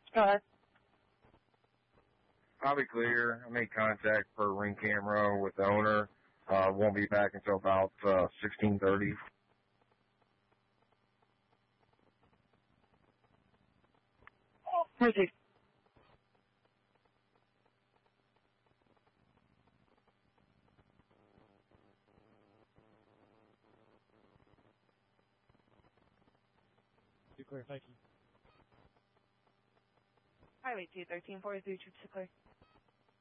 Go ahead. I'll be clear. I made contact per Ring camera with the owner. Won't be back until about 16:30. Proceed. You're clear, thank you. Highway 213 43 troops to clear.